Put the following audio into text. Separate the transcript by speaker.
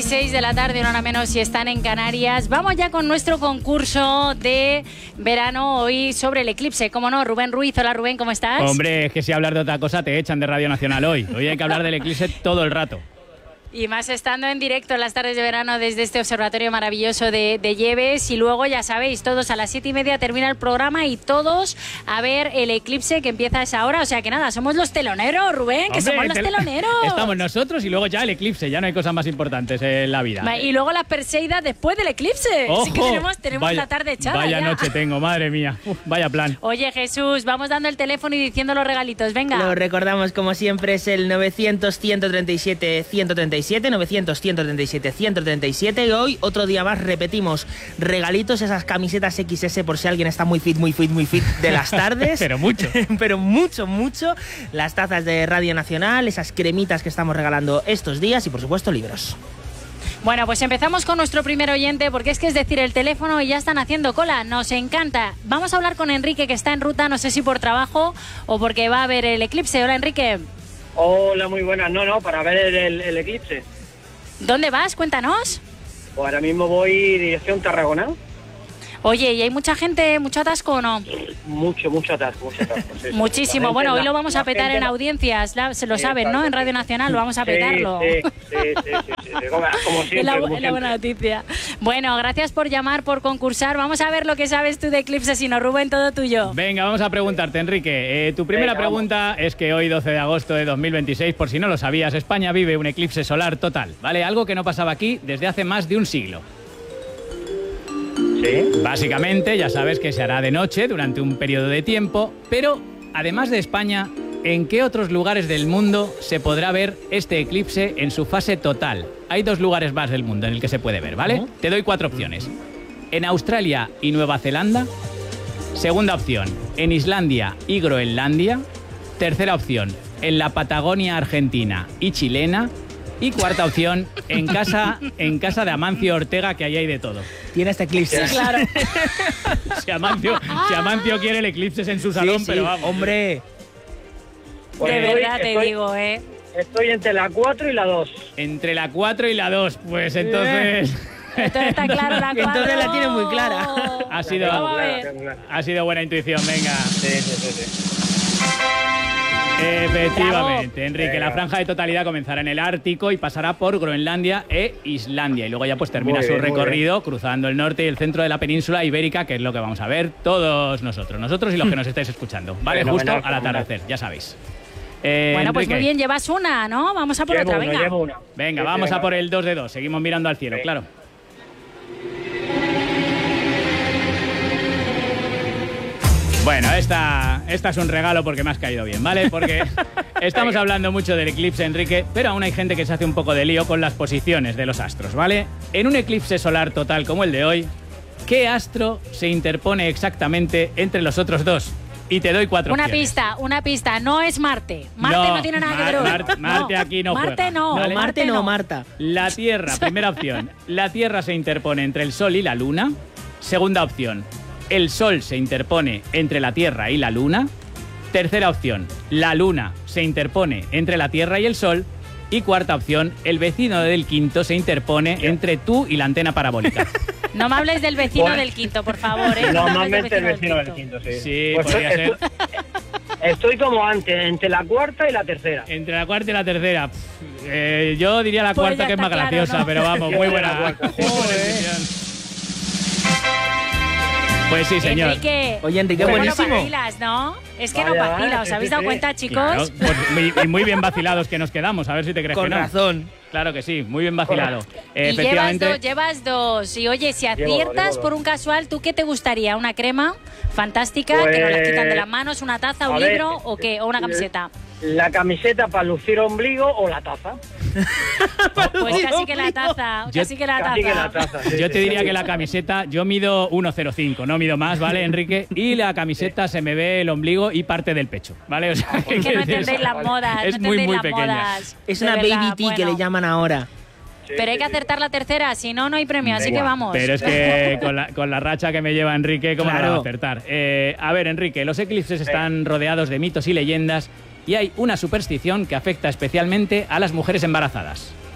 Speaker 1: 6 de la tarde, una hora menos si están en Canarias. Vamos ya con nuestro concurso de verano hoy sobre el eclipse. ¿Cómo no? Rubén Ruiz. Hola Rubén, ¿cómo estás?
Speaker 2: Hombre, es que si hablas de otra cosa te echan de Radio Nacional hoy. Hoy hay que hablar del eclipse todo el rato.
Speaker 1: Y más estando en directo en las tardes de verano desde este observatorio maravilloso de Lleves. Y luego, ya sabéis, todos a las 7:30 termina el programa y todos a ver el eclipse que empieza a esa hora. O sea que nada, somos los teloneros, Rubén, que somos los teloneros.
Speaker 2: Estamos nosotros y luego ya el eclipse. Ya no hay cosas más importantes en la vida.
Speaker 1: Y luego las Perseidas después del eclipse.
Speaker 2: ¡Ojo!
Speaker 1: Así que tenemos la tarde echada.
Speaker 2: Vaya
Speaker 1: ya.
Speaker 2: noche tengo, madre mía. Vaya plan.
Speaker 1: Oye, Jesús, vamos dando el teléfono y diciendo los regalitos. Venga.
Speaker 3: Lo recordamos como siempre, es el 900-137-137, 900-137-137. Y hoy, otro día más, repetimos regalitos, esas camisetas XS por si alguien está muy fit de las tardes.
Speaker 2: Pero mucho.
Speaker 3: Pero mucho. Las tazas de Radio Nacional, esas cremitas que estamos regalando estos días y, por supuesto, libros.
Speaker 1: Bueno, pues empezamos con nuestro primer oyente, porque es decir el teléfono y ya están haciendo cola. Nos encanta. Vamos a hablar con Enrique, que está en ruta, no sé si por trabajo o porque va a ver el eclipse. Hola, Enrique.
Speaker 4: Hola, muy buenas. No, para ver el eclipse.
Speaker 1: ¿Dónde vas? Cuéntanos.
Speaker 4: Pues ahora mismo voy dirección Tarragona.
Speaker 1: Oye, ¿y hay mucha gente, mucho atasco o no?
Speaker 4: Mucho atasco. Sí.
Speaker 1: Muchísimo. Bueno, hoy lo vamos a petar en audiencias, se lo saben, ¿no? En Radio Nacional lo vamos a petarlo.
Speaker 4: Sí. Como siempre.
Speaker 1: Es la buena noticia. Bueno, gracias por llamar, por concursar. Vamos a ver lo que sabes tú de eclipse, sino Rubén, todo tuyo.
Speaker 2: Venga, vamos a preguntarte, Enrique. Tu primera pregunta es que hoy, 12 de agosto de 2026, por si no lo sabías, España vive un eclipse solar total, ¿vale? Algo que no pasaba aquí desde hace más de un siglo.
Speaker 4: ¿Sí?
Speaker 2: Básicamente, ya sabes que se hará de noche durante un periodo de tiempo, pero además de España, ¿en qué otros lugares del mundo se podrá ver este eclipse en su fase total? Hay 2 lugares más del mundo en el que se puede ver, ¿vale? Te doy 4 opciones. En Australia y Nueva Zelanda. Segunda opción, en Islandia y Groenlandia. Tercera opción, en la Patagonia argentina y chilena. Y cuarta opción, en casa de Amancio Ortega, que ahí hay de todo.
Speaker 3: Tiene este eclipse.
Speaker 1: Sí, claro.
Speaker 2: Si Amancio quiere el eclipse en su salón,
Speaker 3: Sí,
Speaker 2: pero vamos.
Speaker 3: hombre.
Speaker 4: Pues
Speaker 1: De verdad te digo, ¿eh?
Speaker 4: Estoy entre la 4 y la 2.
Speaker 2: Entre la 4 y la 2, pues entonces...
Speaker 1: Entonces está claro la 4.
Speaker 3: Entonces la tiene muy clara.
Speaker 2: Ha sido buena intuición, venga.
Speaker 4: Sí.
Speaker 2: Efectivamente, Enrique,
Speaker 4: Venga.
Speaker 2: la franja de totalidad comenzará en el Ártico y pasará por Groenlandia e Islandia. Y luego ya pues termina su recorrido cruzando el norte y el centro de la península ibérica, que es lo que vamos a ver todos nosotros y los que nos estáis escuchando. Vale, justo al atardecer, ya sabéis.
Speaker 1: Bueno, pues
Speaker 2: Enrique,
Speaker 1: muy bien, llevas una, ¿no? Vamos a por otra, venga.
Speaker 4: Llevo una.
Speaker 2: Venga,
Speaker 4: Sí,
Speaker 2: vamos a
Speaker 4: venga.
Speaker 2: por el 2 de 2. Seguimos mirando al cielo,
Speaker 4: Sí.
Speaker 2: claro. Bueno, esta es un regalo porque me has caído bien, ¿vale? Porque estamos hablando mucho del eclipse, Enrique, pero aún hay gente que se hace un poco de lío con las posiciones de los astros, ¿vale? En un eclipse solar total como el de hoy, ¿qué astro se interpone exactamente entre los otros dos? Y te doy 4 opciones.
Speaker 1: Una pista, no es Marte. Marte no tiene nada que ver.
Speaker 2: Marte aquí no
Speaker 1: Marte
Speaker 2: juega.
Speaker 1: no,
Speaker 2: ¿Vale?
Speaker 3: Marte no, Marta.
Speaker 2: La Tierra, primera opción. La Tierra se interpone entre el Sol y la Luna. Segunda opción. El Sol se interpone entre la Tierra y la Luna. Tercera opción. La Luna se interpone entre la Tierra y el Sol. Y cuarta opción. El vecino del quinto se interpone entre tú y la antena parabólica.
Speaker 1: No me hables del vecino
Speaker 4: Bueno.
Speaker 1: del quinto, por favor, ¿eh?
Speaker 4: Normalmente el vecino del quinto, sí.
Speaker 2: Sí,
Speaker 4: Pues
Speaker 2: podría ser.
Speaker 4: Estoy como antes, entre la 4ª y la 3ª.
Speaker 2: Entre la cuarta y la tercera. Yo diría la
Speaker 1: Pues
Speaker 2: cuarta,
Speaker 1: ya
Speaker 2: que es más
Speaker 1: está claro,
Speaker 2: graciosa,
Speaker 1: ¿no?
Speaker 2: pero vamos, muy buena.
Speaker 4: La cuarta.
Speaker 2: Muy buena decisión. Pues sí, señor.
Speaker 1: Enrique.
Speaker 3: Oye, Enrique,
Speaker 1: Bueno,
Speaker 3: buenísimo.
Speaker 1: vacilas, ¿no? Es que no
Speaker 4: Vaya,
Speaker 1: vacila, ¿os
Speaker 4: sí,
Speaker 1: habéis
Speaker 4: sí,
Speaker 1: dado
Speaker 4: sí.
Speaker 1: cuenta, chicos?
Speaker 2: Claro, pues muy bien vacilados que nos quedamos, a ver si te crees
Speaker 3: Con
Speaker 2: que no.
Speaker 3: razón.
Speaker 2: Claro que sí, muy bien vacilado.
Speaker 1: Y
Speaker 2: Efectivamente,
Speaker 1: llevas dos. Y oye, si
Speaker 4: Llevo
Speaker 1: aciertas
Speaker 4: dos.
Speaker 1: por un casual, ¿tú qué te gustaría? ¿Una crema fantástica que nos la quitan de las manos, una taza, un
Speaker 4: a ver,
Speaker 1: libro o qué? ¿O una camiseta?
Speaker 4: La camiseta para lucir ombligo o la taza.
Speaker 1: Pues casi que la taza, casi que la
Speaker 4: Casi que la
Speaker 1: taza.
Speaker 4: taza. sí,
Speaker 2: yo
Speaker 4: sí,
Speaker 2: te diría
Speaker 4: sí.
Speaker 2: que la camiseta, yo mido 1,05, no mido más, ¿vale, Enrique? Y la camiseta se me ve el ombligo y parte del pecho, ¿vale? O sea,
Speaker 1: Es que no entendéis las modas,
Speaker 2: Es
Speaker 1: no
Speaker 2: muy,
Speaker 1: entendéis
Speaker 2: muy
Speaker 1: las
Speaker 2: pequeña.
Speaker 1: modas.
Speaker 3: Es
Speaker 1: de
Speaker 3: una
Speaker 1: verdad,
Speaker 3: baby tea que
Speaker 1: bueno.
Speaker 3: le llaman ahora.
Speaker 4: Sí,
Speaker 1: Pero hay
Speaker 4: sí,
Speaker 1: que
Speaker 4: sí.
Speaker 1: acertar la tercera, si no, no hay premio, así
Speaker 4: Venga.
Speaker 1: que vamos.
Speaker 2: Pero es que con la racha que me lleva Enrique, ¿cómo
Speaker 3: Claro.
Speaker 2: no va a acertar? A ver, Enrique, los eclipses están rodeados de mitos y leyendas y hay una superstición que afecta especialmente a las mujeres embarazadas.